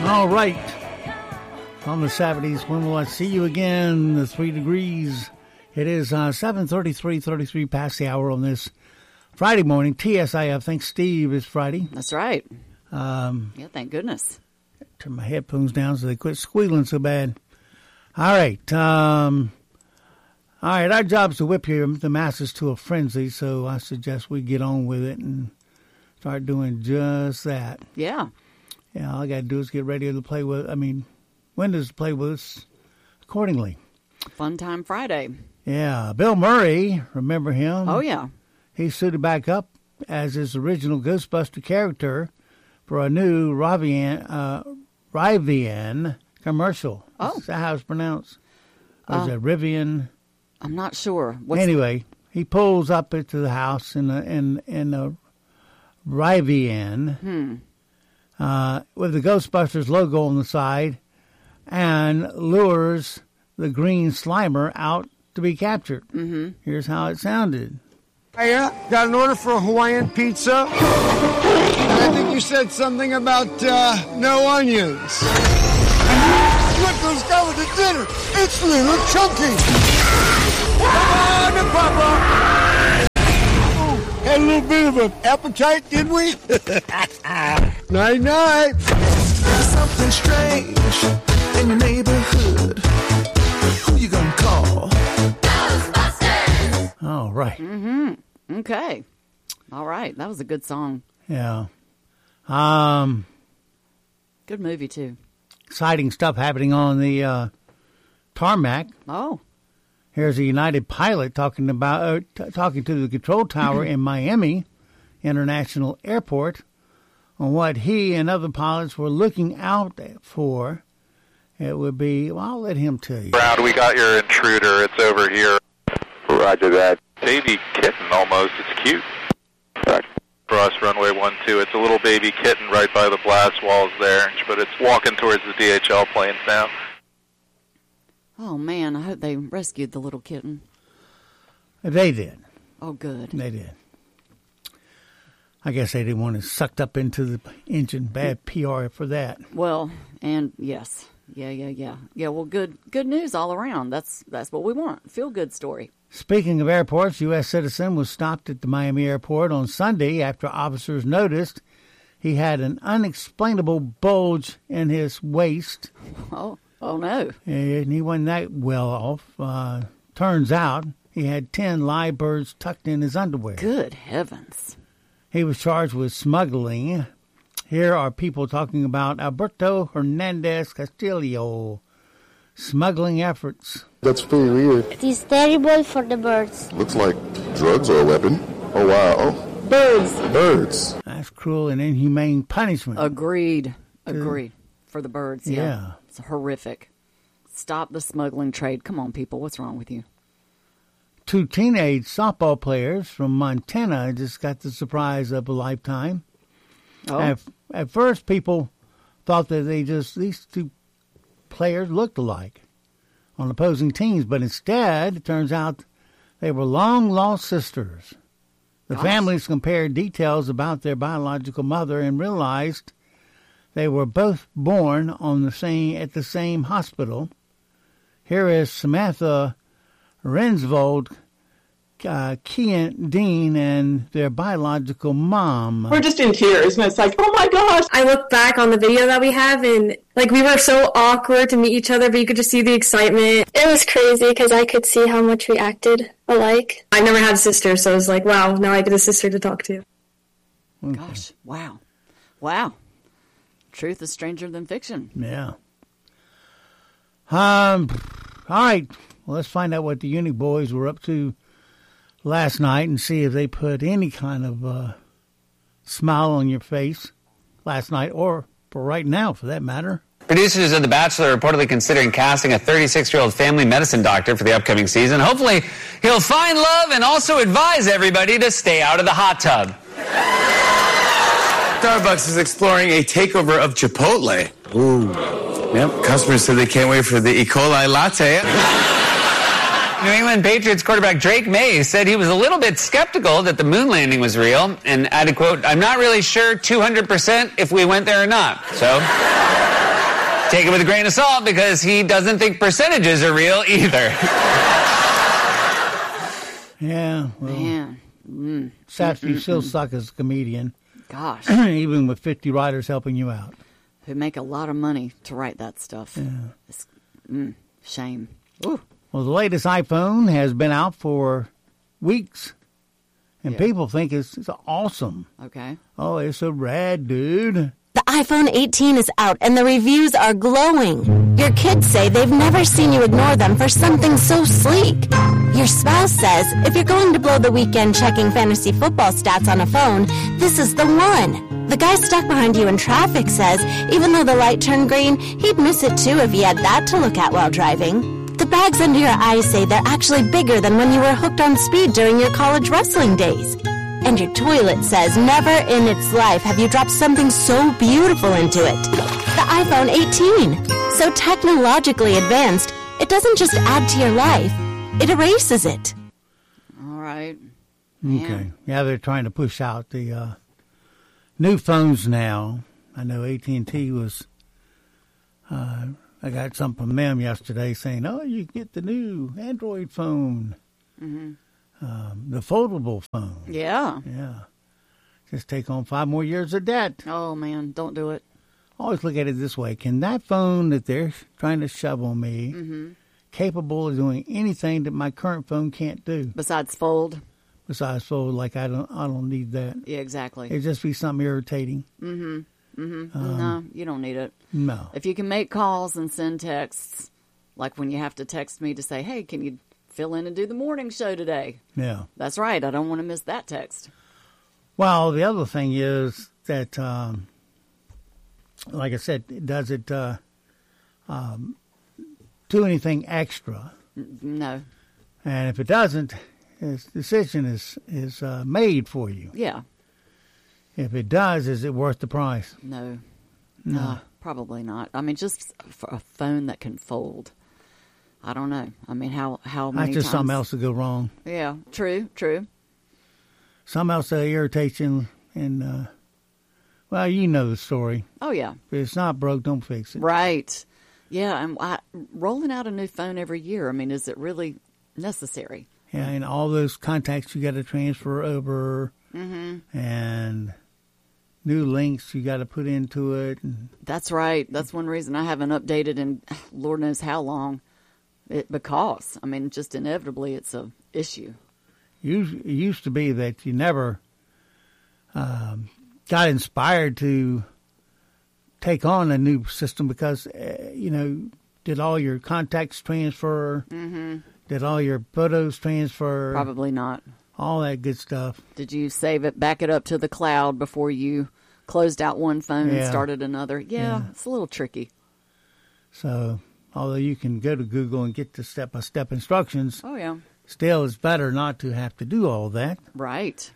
All right. On the 70s, when will I see you again? The 3 degrees. It is 7:33 past the hour on this Friday morning. TSIF. Thanks, Steve. It's Friday. That's right. Yeah, thank goodness. Turn my headphones down so they quit squealing so bad. All right. All right. Our job is to whip the masses to a frenzy, so I suggest we get on with it and start doing just that. Yeah. Yeah, all I got to do is get ready to play with, Windows to play with us accordingly. Fun Time Friday. Yeah. Bill Murray, remember him? Oh, yeah. He suited back up as his original Ghostbuster character for a new Rivian commercial. Oh. Is that how it's pronounced? Or is it Rivian? I'm not sure. Anyway, he pulls up into the house in a Rivian with the Ghostbusters logo on the side and lures the green Slimer out to be captured. Mm-hmm. Here's how it sounded. Hey, got an order for a Hawaiian pizza. And I think you said something about no onions. Look who's coming to dinner. It's Little Chunky. Come on, Papa. Had a little bit of an appetite, did we? Night-night. There's something strange in your neighborhood. Who you gonna call? Ghostbusters! All right. Mm-hmm. Okay. All right. That was a good song. Yeah. Good movie, too. Exciting stuff happening on the tarmac. Oh. Here's a United pilot talking to the control tower in Miami International Airport on what he and other pilots were looking out for. It would be, well, I'll let him tell you. Ground, we got your intruder. It's over here. Roger that. Baby kitten almost. It's cute. Roger. For us, runway 12. It's a little baby kitten right by the blast walls there, but it's walking towards the DHL planes now. Oh, man, I hope they rescued the little kitten. They did. Oh, good. They did. I guess they didn't want it sucked up into the engine. Bad PR for that. Well, and yes. Yeah. Yeah, well, good news all around. That's what we want. Feel good story. Speaking of airports, U.S. citizen was stopped at the Miami airport on Sunday after officers noticed he had an unexplainable bulge in his waist. Oh no. And he wasn't that well off. Turns out he had 10 live birds tucked in his underwear. Good heavens. He was charged with smuggling. Here are people talking about Alberto Hernandez Castillo smuggling efforts. That's pretty weird. It is terrible for the birds. Looks like drugs are a weapon. Oh, wow. Birds. That's cruel and inhumane punishment. Agreed. For the birds, yeah. It's horrific. Stop the smuggling trade. Come on, people. What's wrong with you? 2 teenage softball players from Montana just got the surprise of a lifetime. Oh. At first, people thought that these 2 players looked alike on opposing teams, but instead, it turns out they were long-lost sisters. The families compared details about their biological mother and realized they were both born at the same hospital. Here is Samantha Rensvold, Kian Dean, and their biological mom. We're just in tears, and it's like, oh my gosh. I look back on the video that we have, and we were so awkward to meet each other, but you could just see the excitement. It was crazy because I could see how much we acted alike. I've never had a sister, so I was like, wow, now I get a sister to talk to. Okay. Gosh, wow. Truth is stranger than fiction. Yeah. All right. Well, let's find out what the Uni boys were up to last night and see if they put any kind of smile on your face last night, or for right now, for that matter. Producers of The Bachelor are reportedly considering casting a 36-year-old family medicine doctor for the upcoming season. Hopefully, he'll find love and also advise everybody to stay out of the hot tub. Starbucks is exploring a takeover of Chipotle. Ooh. Yep, customers said they can't wait for the E. coli latte. New England Patriots quarterback Drake May said he was a little bit skeptical that the moon landing was real and added, quote, "I'm not really sure 200% if we went there or not." So take it with a grain of salt because he doesn't think percentages are real either. Yeah, well, Man. Saps, you still suck as a comedian, Gosh. even with 50 writers helping you out. Who make a lot of money to write that stuff. Yeah. It's, shame. Ooh. Well, the latest iPhone has been out for weeks, and people think it's awesome. Okay. Oh, it's a rad, dude. The iPhone 18 is out and the reviews are glowing. Your kids say they've never seen you ignore them for something so sleek. Your spouse says if you're going to blow the weekend checking fantasy football stats on a phone, this is the one. The guy stuck behind you in traffic says even though the light turned green, he'd miss it too if he had that to look at while driving. The bags under your eyes say they're actually bigger than when you were hooked on speed during your college wrestling days. And your toilet says never in its life have you dropped something so beautiful into it. The iPhone 18. So technologically advanced, it doesn't just add to your life, it erases it. All right. Okay. Yeah, they're trying to push out the new phones now. I know AT&T was, I got something from them yesterday saying, oh, you can get the new Android phone. Mm-hmm. The foldable phone. Yeah. Yeah. Just take on 5 more years of debt. Oh, man, don't do it. Always look at it this way. Can that phone that they're trying to shove on me capable of doing anything that my current phone can't do? Besides fold? Besides fold, like I don't need that. Yeah, exactly. It'd just be something irritating. No, you don't need it. No. If you can make calls and send texts, like when you have to text me to say, hey, can you fill in and do the morning show today? Yeah. That's right. I don't want to miss that text. Well, the other thing is that, like I said, does it do anything extra? No. And if it doesn't, its decision is made for you. Yeah. If it does, is it worth the price? No. No. Probably not. I mean, just for a phone that can fold. I don't know. I mean, how many That's just times? something else to go wrong. Yeah, true. Something else that irritates you, and, well, you know the story. Oh, yeah. If it's not broke, don't fix it. Right. Yeah, and rolling out a new phone every year, I mean, is it really necessary? Yeah, and all those contacts you got to transfer over, and new links you got to put into it. And that's right. That's one reason I haven't updated in Lord knows how long. Because, I mean, just inevitably it's a issue. It used to be that you never got inspired to take on a new system because, did all your contacts transfer? Did all your photos transfer? Probably not. All that good stuff. Did you save it, back it up to the cloud before you closed out one phone and started another? Yeah, it's a little tricky. So, although you can go to Google and get the step-by-step instructions, oh yeah, still it's better not to have to do all that. Right.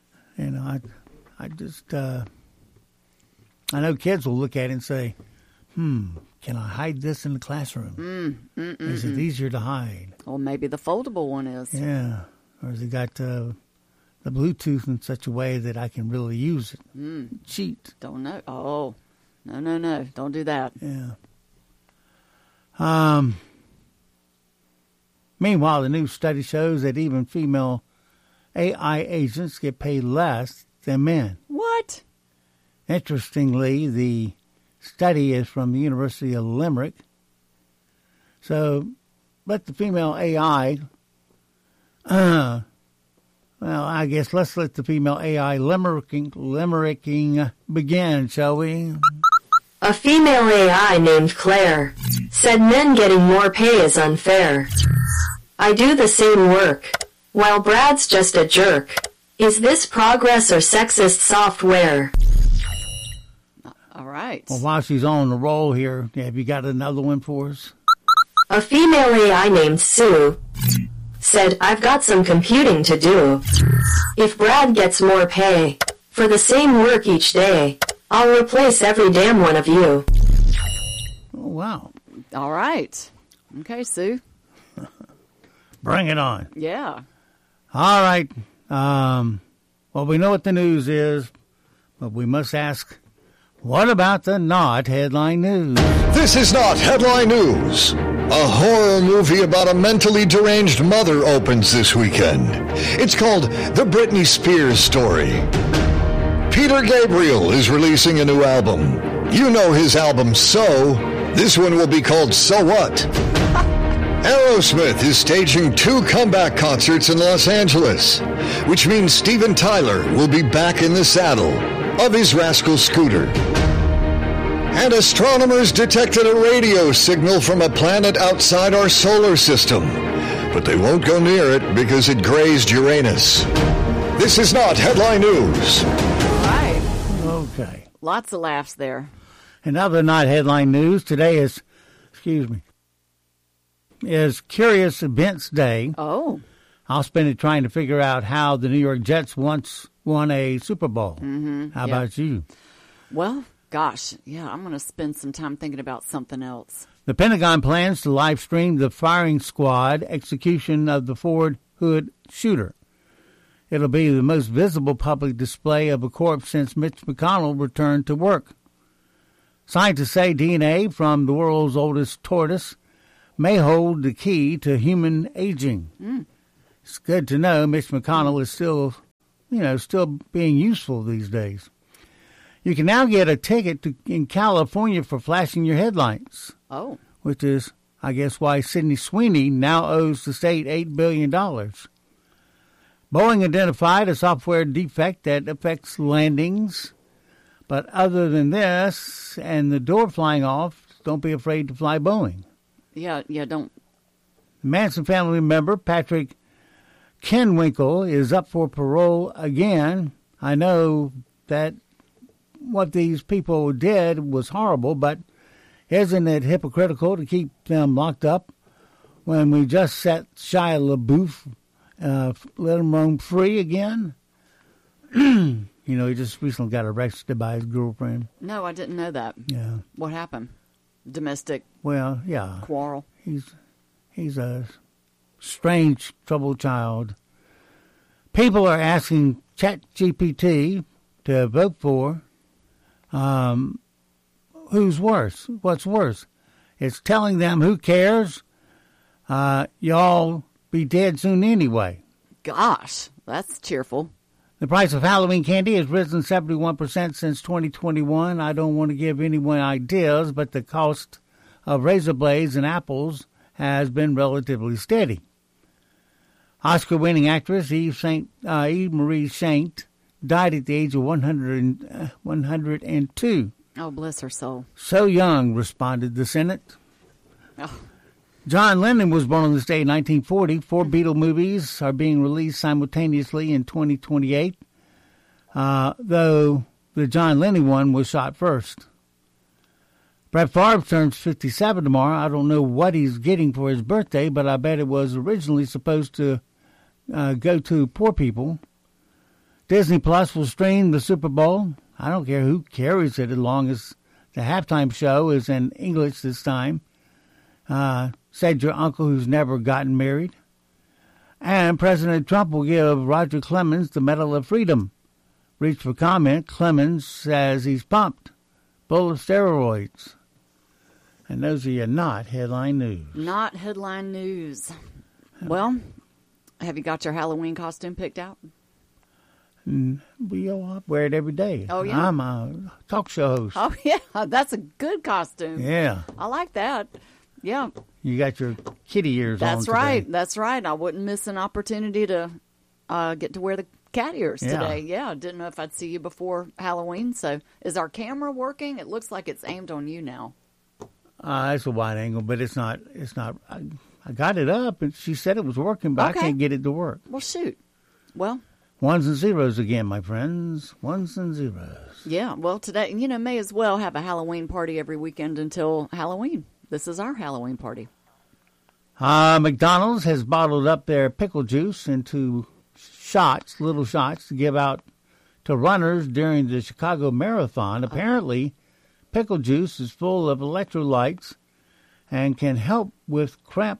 I just, I know kids will look at it and say, can I hide this in the classroom? Is it easier to hide? Well, maybe the foldable one is. Yeah. Or has it got the Bluetooth in such a way that I can really use it? Cheat. Don't know. Oh, no. Don't do that. Yeah. Meanwhile, the new study shows that even female AI agents get paid less than men. What? Interestingly, the study is from the University of Limerick. So, let the female AI, well, I guess let's let the female AI limericking begin, shall we? A female AI named Claire said men getting more pay is unfair. I do the same work, while Brad's just a jerk. Is this progress or sexist software? All right. Well, while she's on the roll here, have you got another one for us? A female AI named Sue said, I've got some computing to do. If Brad gets more pay for the same work each day, I'll replace every damn one of you. Oh, wow. All right. Okay, Sue. Bring it on. Yeah. All right. Well, we know what the news is, but we must ask, What about the not headline news? This is not headline news. A horror movie about a mentally deranged mother opens this weekend. It's called The Britney Spears Story. Peter Gabriel is releasing a new album. You know his album So. This one will be called So What. Aerosmith is staging 2 comeback concerts in Los Angeles, which means Steven Tyler will be back in the saddle of his rascal scooter. And astronomers detected a radio signal from a planet outside our solar system, but they won't go near it because it grazed Uranus. This is not headline news. Right. Okay. Lots of laughs there. Another not headline news today is Curious Events Day. Oh. I'll spend it trying to figure out how the New York Jets once won a Super Bowl. Mm-hmm. How about you? Well, gosh, yeah, I'm going to spend some time thinking about something else. The Pentagon plans to live stream the firing squad execution of the Fort Hood shooter. It'll be the most visible public display of a corpse since Mitch McConnell returned to work. Scientists say DNA from the world's oldest tortoise may hold the key to human aging. It's good to know Mitch McConnell is still being useful these days. You can now get a ticket in California for flashing your headlights. Oh. Which is, I guess, why Sydney Sweeney now owes the state $8 billion. Boeing identified a software defect that affects landings. But other than this and the door flying off, don't be afraid to fly Boeing. Yeah, don't. Manson family member Patrick Kenwinkle is up for parole again. I know that what these people did was horrible, but isn't it hypocritical to keep them locked up when we just set Shia LaBeouf, let him roam free again? You know, he just recently got arrested by his girlfriend. No, I didn't know that. Yeah. What happened? Domestic. Well, yeah. Quarrel. He's a strange, troubled child. People are asking ChatGPT to vote for who's worse. What's worse? It's telling them who cares. Y'all be dead soon anyway. Gosh, that's cheerful. The price of Halloween candy has risen 71% since 2021. I don't want to give anyone ideas, but the cost of razor blades and apples has been relatively steady. Oscar-winning actress Eve Marie Saint died at the age of 102. Oh, bless her soul. So young, responded the Senate. Oh. John Lennon was born on this day in 1940. 4 Beatle movies are being released simultaneously in 2028, though the John Lennon one was shot first. Brett Favre turns 57 tomorrow. I don't know what he's getting for his birthday, but I bet it was originally supposed to go to poor people. Disney Plus will stream the Super Bowl. I don't care who carries it as long as the halftime show is in English this time. Said your uncle who's never gotten married. And President Trump will give Roger Clemens the Medal of Freedom. Reached for comment. Clemens says he's pumped, full of steroids. And those are your not headline news. Not headline news. Well, have you got your Halloween costume picked out? I wear it every day. Oh, yeah? I'm a talk show host. Oh, yeah. That's a good costume. Yeah. I like that. Yeah. You got your kitty ears on That's today. right. That's right. I wouldn't miss an opportunity to get to wear the cat ears today. Yeah. Didn't know if I'd see you before Halloween. So is our camera working? It looks like it's aimed on you now. It's a wide angle, but it's not. I got it up, and she said it was working, but Okay. I can't get it to work. Well, shoot. Well. Ones and zeros again, my friends. Ones and zeros. Yeah. Well, today, may as well have a Halloween party every weekend until Halloween. This is our Halloween party. McDonald's has bottled up their pickle juice into little shots, to give out to runners during the Chicago Marathon. Apparently, pickle juice is full of electrolytes and can help with cramp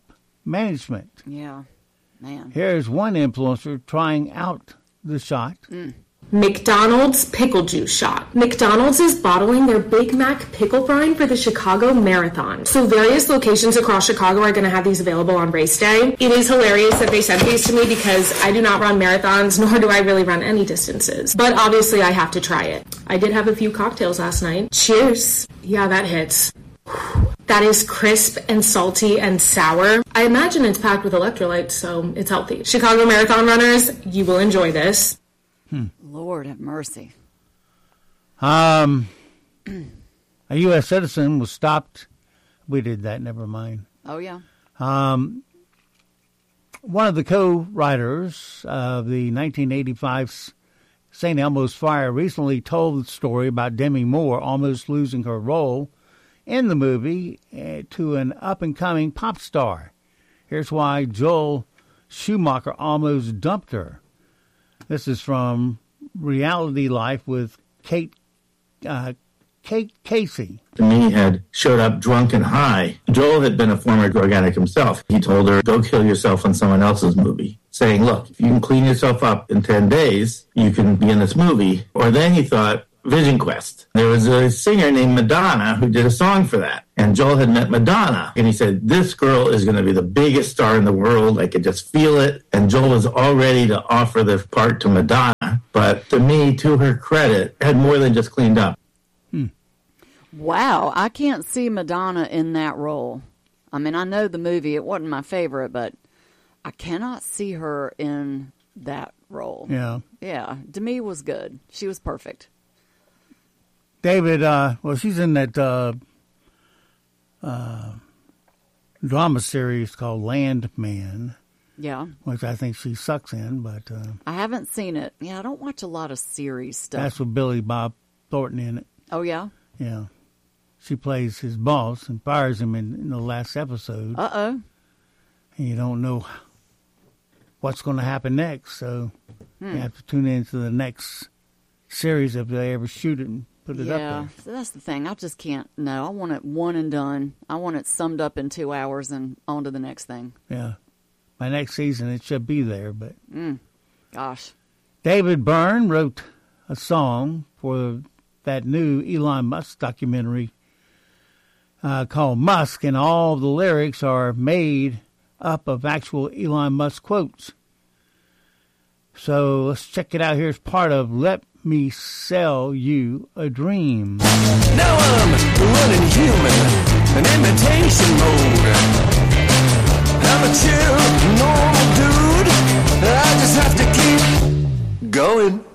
management. Yeah, man. Here's one influencer trying out the shot. McDonald's pickle juice shot. McDonald's is bottling their Big Mac pickle brine for the Chicago Marathon. So various locations across Chicago are going to have these available on race day. It is hilarious that they sent these to me because I do not run marathons, nor do I really run any distances. But obviously I have to try it. I did have a few cocktails last night. Cheers. Yeah, that hits. That is crisp and salty and sour. I imagine it's packed with electrolytes, so it's healthy. Chicago Marathon runners, you will enjoy this. Lord have mercy. A U.S. citizen was stopped. We did that, never mind. Oh, yeah. One of the co-writers of the 1985 St. Elmo's Fire recently told the story about Demi Moore almost losing her role in the movie to an up-and-coming pop star. Here's why Joel Schumacher almost dumped her. This is from Reality Life with Kate Casey. Demi had showed up drunk and high. Joel had been a former drug addict himself. He told her, go kill yourself on someone else's movie, saying, look, if you can clean yourself up in 10 days, you can be in this movie. Or then he thought, Vision Quest. There was a singer named Madonna who did a song for that. And Joel had met Madonna. And he said, this girl is going to be the biggest star in the world. I could just feel it. And Joel was all ready to offer the part to Madonna. But to me, to her credit, had more than just cleaned up. Wow. I can't see Madonna in that role. I mean, I know the movie. It wasn't my favorite, but I cannot see her in that role. Yeah. Yeah. Demi was good. She was perfect. David, well, she's in that drama series called Landman. Yeah. Which I think she sucks in, but... I haven't seen it. Yeah, I don't watch a lot of series stuff. That's with Billy Bob Thornton in it. Oh, yeah? Yeah. She plays his boss and fires him in the last episode. Uh-oh. And you don't know what's going to happen next, so you have to tune into the next series if they ever shoot it and put it up there. Yeah, so that's the thing. I just can't. No, I want it one and done. I want it summed up in 2 hours and on to the next thing. Yeah. By next season, it should be there, but... Gosh. David Byrne wrote a song for that new Elon Musk documentary called Musk, and all the lyrics are made up of actual Elon Musk quotes. So let's check it out. Here's part of Let Me Sell You a Dream. Now I'm running human, an imitation mode. I'm a chill, normal dude. I just have to keep going.